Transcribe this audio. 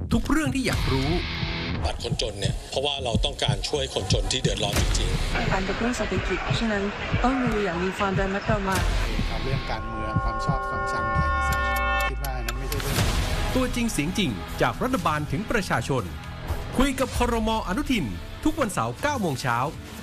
ทุกเรื่องที่อยากรู้บัตรคนจนเนี่ยเพราะว่าเราต้องการช่วยคนจนที่เดือดร้อนจริงๆการกระตุ้นเศรษฐกิจเพราะฉะนั้นต้องดูอย่างมีความระมัดระวังเรื่องการเมืองความชอบความชังอะไรมาใส่คิดว่านั้นไม่ใช่เรื่องตัวจริงเสียงจริงจากรัฐบาลถึงประชาชนคุยกับครม.อนุทินทุกวันเสาร์ 9 โมงเช้า